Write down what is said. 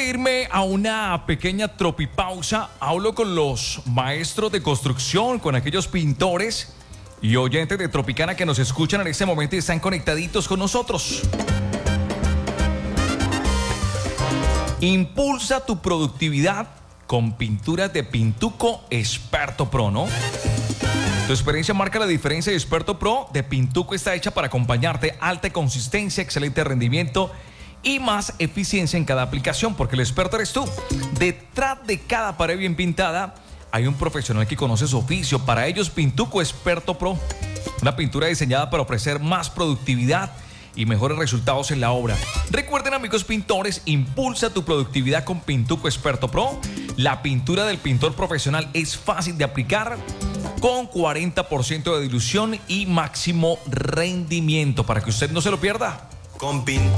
de irme a una pequeña tropipausa, hablo con los maestros de construcción, con aquellos pintores y oyentes de Tropicana que nos escuchan en este momento y están conectaditos con nosotros. Impulsa tu productividad con pinturas de Pintuco Experto Pro, ¿no? Tu experiencia marca la diferencia de Experto Pro de Pintuco está hecha para acompañarte. Alta consistencia, excelente rendimiento y más eficiencia en cada aplicación, porque el experto eres tú. Detrás de cada pared bien pintada hay un profesional que conoce su oficio. Para ellos, Pintuco Experto Pro, una pintura diseñada para ofrecer más productividad y mejores resultados en la obra. Recuerden, amigos pintores, impulsa tu productividad con Pintuco Experto Pro. La pintura del pintor profesional es fácil de aplicar, con 40% de dilución y máximo rendimiento, para que usted no se lo pierda. Con